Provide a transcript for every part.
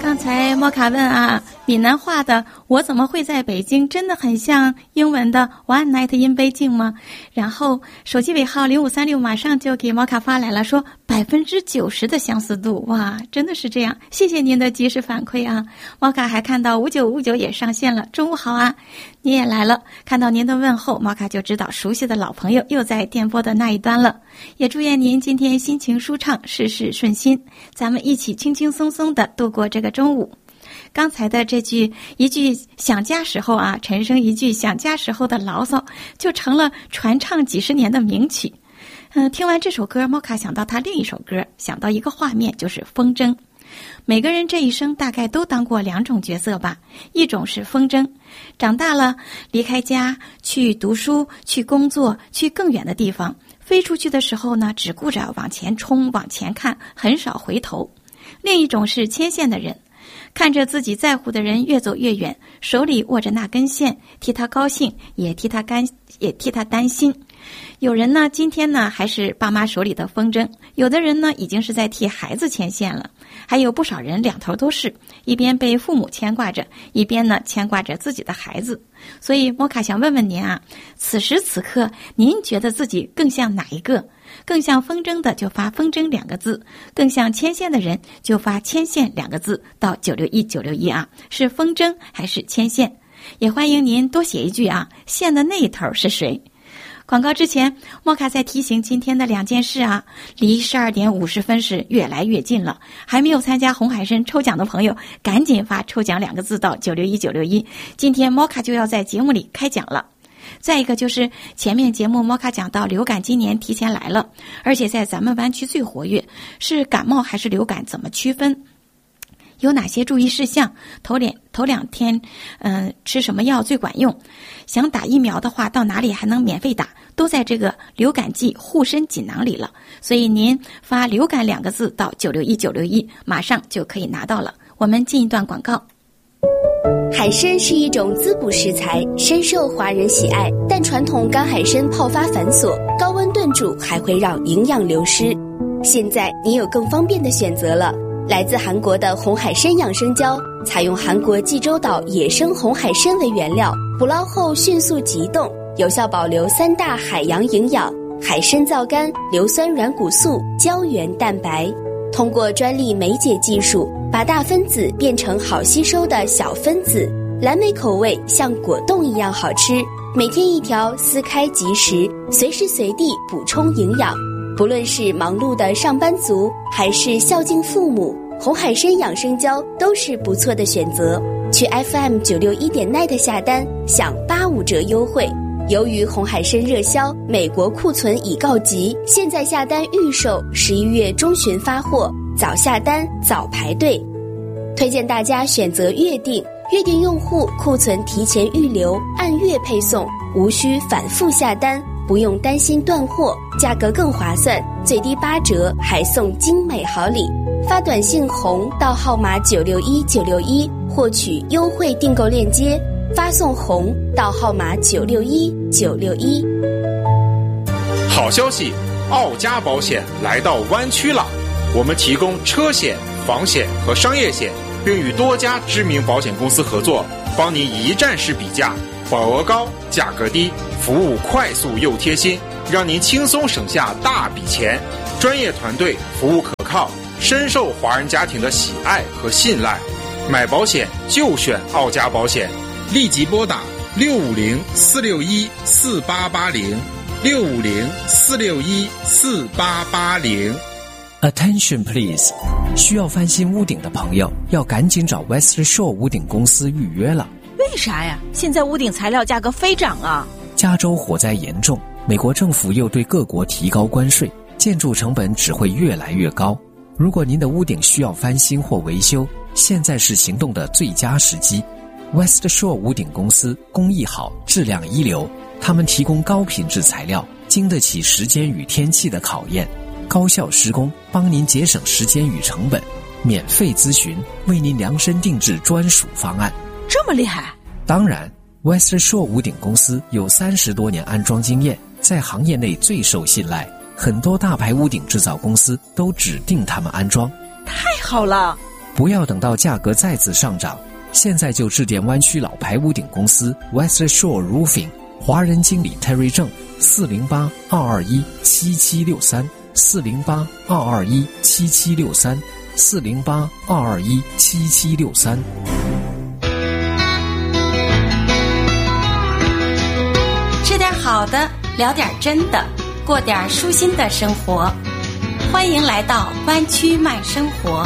刚才莫卡问啊，闽南话的我怎么会在北京真的很像英文的 One Night in Beijing 吗？然后手机尾号0536马上就给莫卡发来了，说90%的相似度，哇，真的是这样，谢谢您的及时反馈啊。莫卡还看到5959也上线了，中午好啊，你也来了，看到您的问候，莫卡就知道熟悉的老朋友又在电波的那一端了，也祝愿您今天心情舒畅，事事顺心，咱们一起轻轻松松的度过这个中午。刚才的一句想家时候啊，陈升一句想家时候的牢骚，就成了传唱几十年的名曲。听完这首歌，莫卡想到他另一首歌，想到一个画面，就是风筝。每个人这一生大概都当过两种角色吧，一种是风筝，长大了离开家去读书，去工作，去更远的地方，飞出去的时候呢，只顾着往前冲，往前看，很少回头。另一种是牵线的人，看着自己在乎的人越走越远，手里握着那根线，替他高兴，也替他担心。有人呢，今天呢还是爸妈手里的风筝，有的人呢已经是在替孩子牵线了，还有不少人两头都是，一边被父母牵挂着，一边呢牵挂着自己的孩子。所以莫卡想问问您啊，此时此刻您觉得自己更像哪一个？更像风筝的就发风筝2个字，更像牵线的人就发牵线2个字到961961啊，是风筝还是牵线？也欢迎您多写一句啊，线的那一头是谁？广告之前，莫卡再提醒今天的2件事啊，离12点50分是越来越近了，还没有参加红海参抽奖的朋友，赶紧发抽奖2个字到961961，今天莫卡就要在节目里开奖了。再一个就是前面节目莫卡讲到流感今年提前来了，而且在咱们湾区最活跃，是感冒还是流感怎么区分？有哪些注意事项？头2天吃什么药最管用？想打疫苗的话到哪里还能免费打？都在这个流感季护身锦囊里了，所以您发流感2个字到961961，马上就可以拿到了。我们进一段广告。 海参是一种滋补食材，深受华人喜爱，但传统干海参泡发繁琐，高温炖煮还会让营养流失。现在你有更方便的选择了，来自韩国的红海参养生胶，采用韩国济州岛野生红海参为原料，捕捞后迅速急冻，有效保留3大海洋营养：海参皂苷、硫酸软骨素、胶原蛋白。通过专利酶解技术，把大分子变成好吸收的小分子，蓝莓口味像果冻一样好吃，每天1条，撕开即食，随时随地补充营养。不论是忙碌的上班族，还是孝敬父母，红海参养生胶都是不错的选择。去 FM961.net 的下单享85折优惠。由于红海参热销，美国库存已告急，现在下单预售，11月中旬发货，早下单早排队。推荐大家选择月订，月订用户库存提前预留，按月配送，无需反复下单，不用担心断货，价格更划算，最低8折，还送精美好礼。发短信红到号码961961获取优惠订购链接，发送红到号码961961。 好消息，奥家保险来到湾区了，我们提供车险、房险和商业险，并与多家知名保险公司合作，帮您一站式比价，保额高，价格低，服务快速又贴心，让您轻松省下大笔钱。专业团队，服务可靠，深受华人家庭的喜爱和信赖。买保险就选奥家保险，立即拨打650-461-4880，650-461-4880。 Attention please， 需要翻新屋顶的朋友要赶紧找 West Shore 屋顶公司预约了。 为啥呀？现在屋顶材料价格飞涨啊！ 加州火灾严重，美国政府又对各国提高关税，建筑成本只会越来越高。如果您的屋顶需要翻新或维修，现在是行动的最佳时机。West Shore 屋顶公司工艺好，质量一流，他们提供高品质材料，经得起时间与天气的考验，高效施工，帮您节省时间与成本，免费咨询，为您量身定制专属方案。 这么厉害？ 当然 West Shore 屋顶公司有30多年安装经验，在行业内最受信赖，很多大牌屋顶制造公司都指定他们安装。 太好了！ 不要等到价格再次上涨，现在就致电湾区老牌屋顶公司 West Shore Roofing， 华人经理 Terry 郑，408-221-7763 408-221-7763 408-221-7763。 吃点好的，聊点真的，过点舒心的生活。欢迎来到湾区慢生活。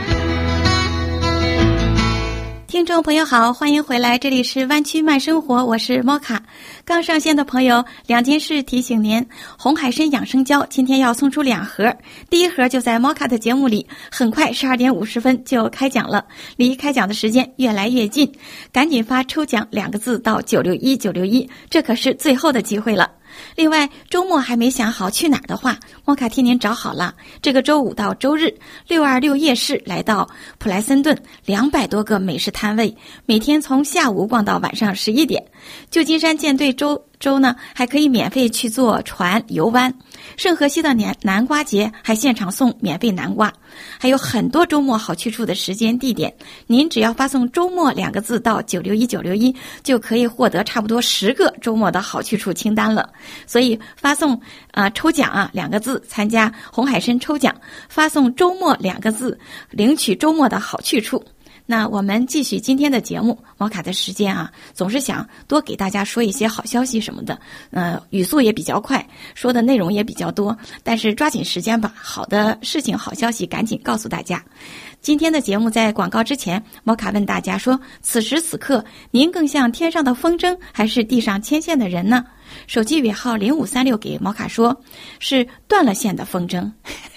听众朋友好，欢迎回来，这里是湾区慢生活，我是莫卡。刚上线的朋友，2件事提醒您，红海参养生胶今天要送出2盒，第一盒就在莫卡的节目里，很快12点50分就开奖了，离开奖的时间越来越近，赶紧发抽奖2个字到961961，这可是最后的机会了。另外，周末还没想好去哪儿的话，莫卡替您找好了。这个周5到周日，626夜市来到普莱森顿，200多个美食摊位，每天从下午逛到晚上11点。旧金山舰队周呢，还可以免费去坐船游湾。圣荷西的南瓜节还现场送免费南瓜，还有很多周末好去处的时间地点，您只要发送周末2个字到961961，就可以获得差不多10个周末的好去处清单了。所以发送抽奖2个字参加红海参抽奖，发送周末2个字领取周末的好去处。那我们继续今天的节目，莫卡的时间总是想多给大家说一些好消息什么的，语速也比较快，说的内容也比较多，但是抓紧时间吧，好的事情好消息赶紧告诉大家。今天的节目在广告之前，莫卡问大家说，此时此刻您更像天上的风筝还是地上牵线的人呢？手机尾号0536给莫卡说，是断了线的风筝。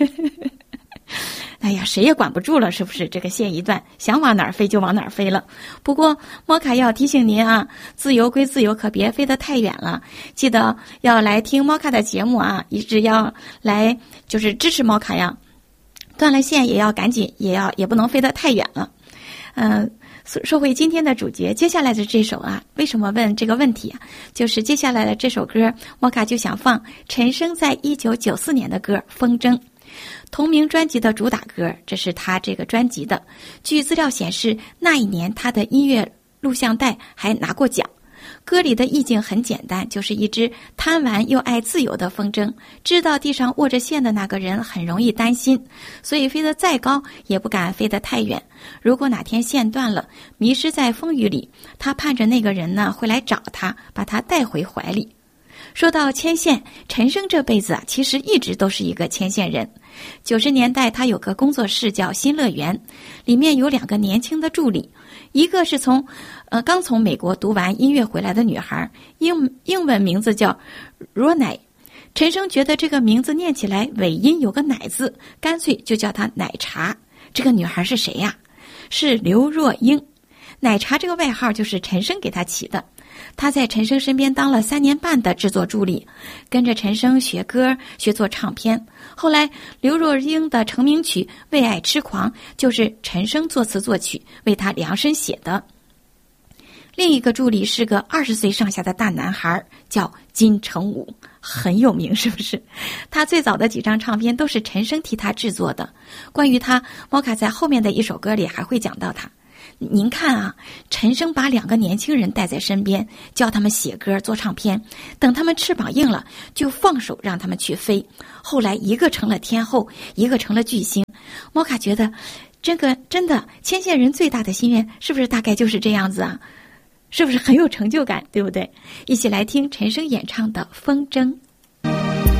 哎呀，谁也管不住了，是不是？这个线一断，想往哪儿飞就往哪儿飞了。不过莫卡要提醒您自由归自由，可别飞得太远了。记得要来听莫卡的节目一直要来就是支持莫卡呀。断了线也要赶紧，也不能飞得太远了。说回今天的主角，接下来的这首为什么问这个问题就是接下来的这首歌，莫卡就想放陈升在1994年的歌《风筝》。同名专辑的主打歌，这是他这个专辑的。据资料显示，那一年他的音乐录像带还拿过奖。歌里的意境很简单，就是一只贪玩又爱自由的风筝，知道地上握着线的那个人很容易担心，所以飞得再高也不敢飞得太远。如果哪天线断了，迷失在风雨里，他盼着那个人呢会来找他，把他带回怀里。说到牵线，陈升这辈子其实一直都是一个牵线人。90年代他有个工作室叫新乐园，里面有2个年轻的助理，一个是刚从美国读完音乐回来的女孩，英文名字叫 Ronay。 陈升觉得这个名字念起来尾音有个奶字，干脆就叫她奶茶。这个女孩是谁呀？是刘若英。奶茶这个外号就是陈升给她起的。他在陈升身边当了3年半的制作助理，跟着陈升学歌，学做唱片。后来刘若英的成名曲《为爱痴狂》就是陈升作词作曲，为他量身写的。另一个助理是个20岁上下的大男孩，叫金城武，很有名是不是？他最早的几张唱片都是陈升替他制作的。关于他，莫卡在后面的一首歌里还会讲到他。您看陈升把2个年轻人带在身边，教他们写歌做唱片，等他们翅膀硬了就放手让他们去飞。后来一个成了天后，一个成了巨星。莫卡觉得这个真的牵线人最大的心愿是不是大概就是这样子是不是很有成就感，对不对？一起来听陈升演唱的《风筝》。